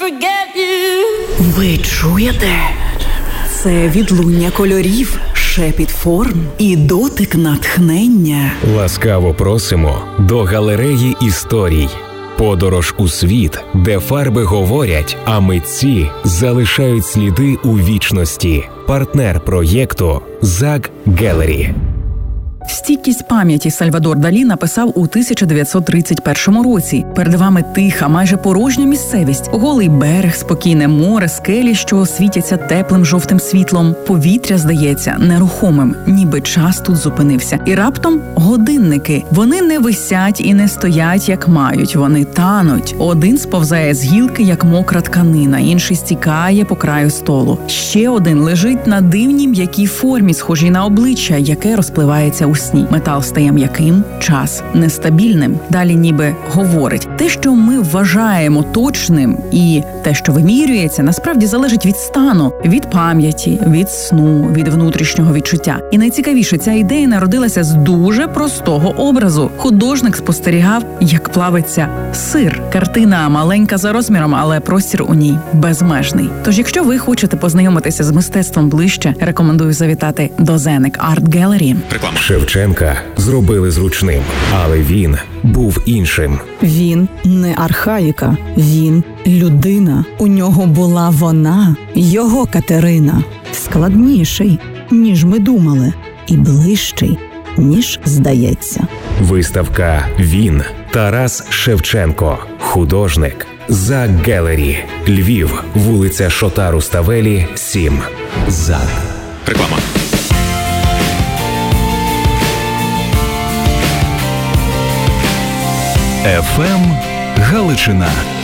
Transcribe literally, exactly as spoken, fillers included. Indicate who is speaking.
Speaker 1: Ви чуєте? Це відлуння кольорів, шепіт форм і дотик натхнення.
Speaker 2: Ласкаво просимо до галереї історій. Подорож у світ, де фарби говорять, а митці залишають сліди у вічності. Партнер проєкту Zag Gallery.
Speaker 3: «Стійкість пам'яті» Сальвадор Далі написав у тисяча дев'ятсот тридцять першому році. Перед вами тиха, майже порожня місцевість. Голий берег, спокійне море, скелі, що світяться теплим жовтим світлом. Повітря здається нерухомим, ніби час тут зупинився. І раптом годинники. Вони не висять і не стоять, як мають. Вони тануть. Один сповзає з гілки, як мокра тканина, інший стікає по краю столу. Ще один лежить на дивній м'якій формі, схожій на обличчя, яке розпливається у сні. Метал стає м'яким, час нестабільним. Далі ніби говорить. Те, що ми вважаємо точним, і те, що вимірюється, насправді залежить від стану, від пам'яті, від сну, від внутрішнього відчуття. І найцікавіше, ця ідея народилася з дуже простого образу. Художник спостерігав, як плавиться сир. Картина маленька за розміром, але простір у ній безмежний. Тож, якщо ви хочете познайомитися з мистецтвом ближче, рекомендую завітати до Зенек Арт Gallery.
Speaker 2: Реклама. Шевченка зробили зручним, але він був іншим.
Speaker 1: Він не архаїка, він людина. У нього була вона, його Катерина. Складніший, ніж ми думали, і ближчий, ніж здається.
Speaker 2: Виставка «Він» Тарас Шевченко. Художник. Zag Gallery. Львів. Вулиця Шота Руставелі, сім. Zag. Реклама.
Speaker 4: еф ем Галичина.